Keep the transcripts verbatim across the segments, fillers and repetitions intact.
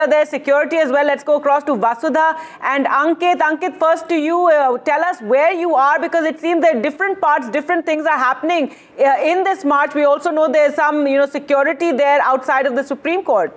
There's security as well. Let's go across to Vasudha and Ankit. Ankit, first to you. Uh, tell us where you are, because it seems that different parts, different things are happening uh, in this march. We also know there's some, you know, security there outside of the Supreme Court.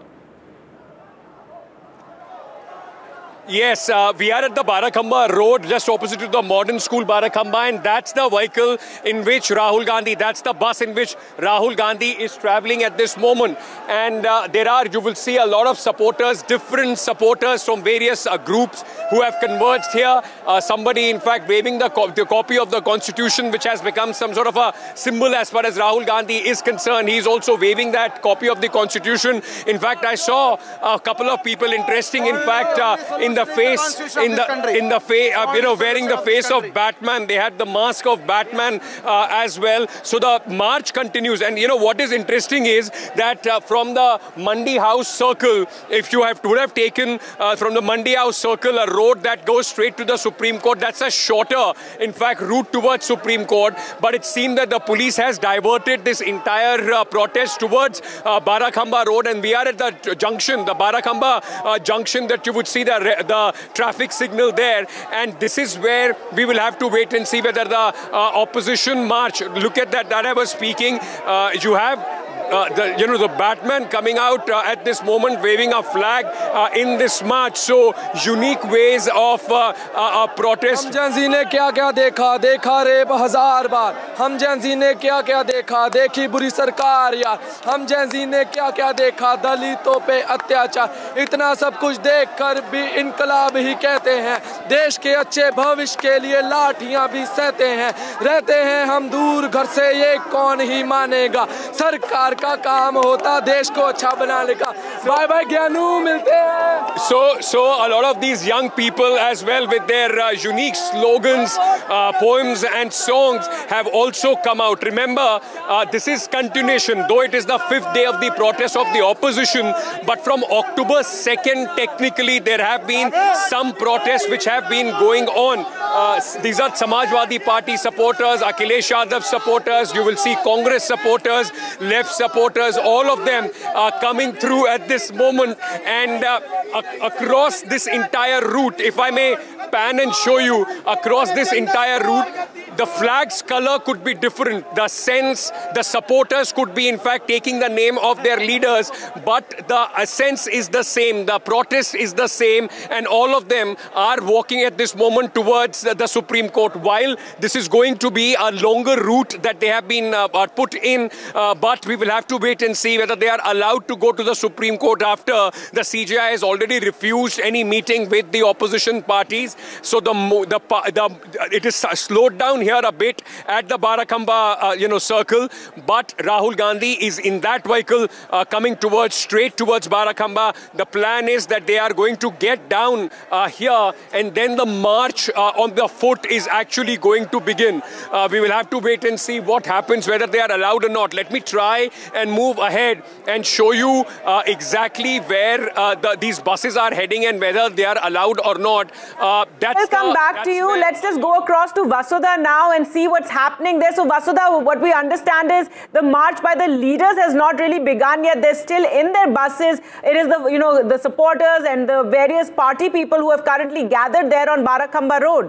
Yes, uh, we are at the Barakhamba Road, just opposite to the modern school Barakhamba, and that's the vehicle in which Rahul Gandhi, that's the bus in which Rahul Gandhi is traveling at this moment. And uh, there are, you will see a lot of supporters, different supporters from various uh, groups who have converged here. Uh, somebody, in fact, waving the, co the copy of the Constitution, which has become some sort of a symbol as far as Rahul Gandhi is concerned. He's also waving that copy of the Constitution. In fact, I saw a couple of people, interesting, in fact, uh, in the face, in the in the face, uh, you know, wearing the face of Batman. They had the mask of Batman uh, as well. So the march continues, and you know what is interesting is that uh, from the Mandi House Circle, if you have would have taken uh, from the Mandi House Circle a road that goes straight to the Supreme Court, that's a shorter, in fact, route towards Supreme Court. But it seemed that the police has diverted this entire uh, protest towards uh, Barakhamba Road, and we are at the junction, the Barakhamba uh, junction, that you would see the the traffic signal there, and this is where we will have to wait and see whether the uh, opposition march, look at that, that I was speaking, uh, you have Uh, the, you know, the Batman coming out uh, at this moment, waving a flag uh, in this march. So unique ways of uh, uh, uh, protest. हम Gen Z ने क्या क्या देखा, देखा rape हजार बार. हम Gen Z ने क्या क्या देखा, देखी बुरी सरकार यार. हम जैनजी ने क्या क्या देखा, दलितों पे अत्याचार. इतना सब कुछ देखकर भी इनकलाब ही कहते हैं. देश के अच्छे भविष्य के लिए लाठियां भी सहते हैं. रहते हैं हम दूर घर से, ये कौन ही मानेगा. सरकार का काम होता देश को अच्छा बनाने का. बाय बाय ज्ञानू, मिलते हैं. So, so a lot of these young people as well, with their uh, unique slogans, uh, poems and songs, have also come out. Remember, uh, this is continuation, though it is the fifth day of the protest of the opposition, but from October second, technically, there have been some protests which have been going on. Uh, these are Samajwadi Party supporters, Akhilesh Yadav supporters, you will see Congress supporters, left supporters, all of them are coming through at this moment. And uh, across this entire route, if I may pan and show you, across this entire route, the flag's color could be different. The sense, the supporters could be in fact taking the name of their leaders, but the essence is the same. The protest is the same, and all of them are walking at this moment towards the, the Supreme Court. While this is going to be a longer route that they have been uh, put in, uh, but we will have to wait and see whether they are allowed to go to the Supreme Court after the C J I has already refused any meeting with the opposition parties. So the, the, the it is slowed down here a bit at the Barakhamba, uh, you know, circle, but Rahul Gandhi is in that vehicle uh, coming towards, straight towards Barakhamba. The plan is that they are going to get down uh, here, and then the march uh, on the foot is actually going to begin. Uh, we will have to wait and see what happens, whether they are allowed or not. Let me try and move ahead and show you uh, exactly where uh, the, these buses are heading and whether they are allowed or not. Uh, that's We'll come the, back to you. Let's just go across to Vasudha now and see what's happening there. So Vasudha, what we understand is the march by the leaders has not really begun yet. They're still in their buses. It is the, you know, the supporters and the various party people who have currently gathered there on Barakhamba Road.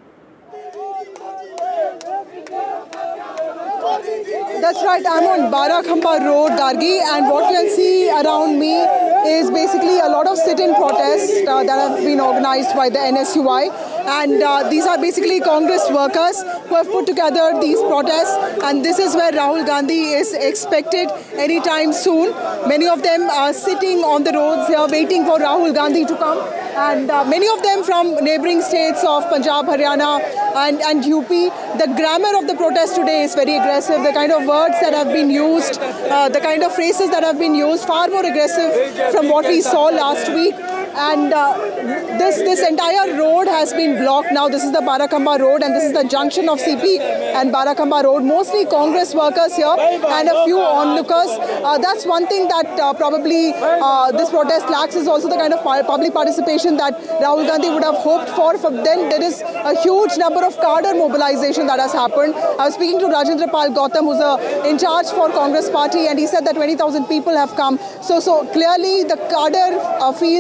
That's right, I'm on Barakhamba Road, Gargi, and what you can see around me is basically a lot of sit-in protests uh, that have been organized by the N S U I, and uh, these are basically Congress workers who have put together these protests, and this is where Rahul Gandhi is expected anytime soon. Many of them are sitting on the roads here waiting for Rahul Gandhi to come, and uh, many of them from neighboring states of Punjab, Haryana and, and U P. The grammar of the protest today is very aggressive. The kind of words that have been used, uh, the kind of phrases that have been used, far more aggressive from what we saw last week. And uh, this this entire road has been blocked now. This is the Barakhamba Road, and this is the junction of C P and Barakhamba Road. Mostly Congress workers here and a few onlookers. Uh, that's one thing that uh, probably uh, this protest lacks, is also the kind of public participation that Rahul Gandhi would have hoped for. For then there is a huge number of cadre mobilization that has happened. I was speaking to Rajendra Pal Gautam, who's uh, in charge for Congress Party, and he said that twenty thousand people have come. So, so clearly the cadre uh, feels